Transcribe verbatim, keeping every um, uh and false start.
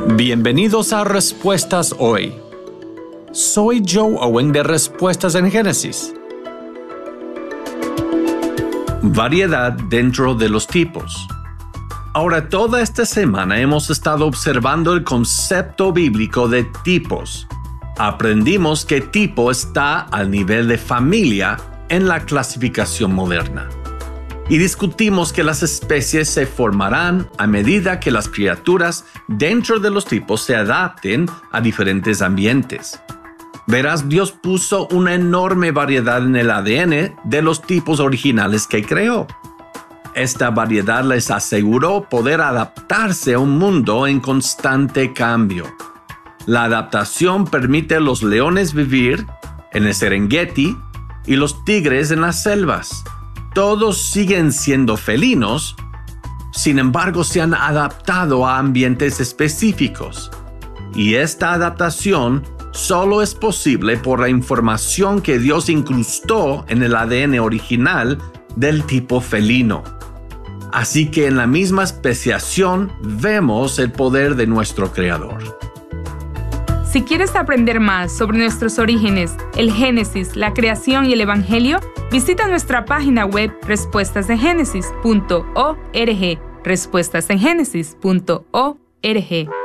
Bienvenidos a Respuestas Hoy. Soy Joe Owen de Respuestas en Génesis. Variedad dentro de los tipos. Ahora, toda esta semana hemos estado observando el concepto bíblico de tipos. Aprendimos que tipo está al nivel de familia en la clasificación moderna. Y discutimos que las especies se formarán a medida que las criaturas dentro de los tipos se adapten a diferentes ambientes. Verás, Dios puso una enorme variedad en el A D N de los tipos originales que creó. Esta variedad les aseguró poder adaptarse a un mundo en constante cambio. La adaptación permite a los leones vivir en el Serengeti y los tigres en las selvas. Todos siguen siendo felinos, sin embargo se han adaptado a ambientes específicos. Y esta adaptación solo es posible por la información que Dios incrustó en el A D N original del tipo felino. Así que en la misma especiación vemos el poder de nuestro Creador. Si quieres aprender más sobre nuestros orígenes, el Génesis, la creación y el Evangelio, visita nuestra página web respuestas en génesis punto org, respuestas en génesis punto org.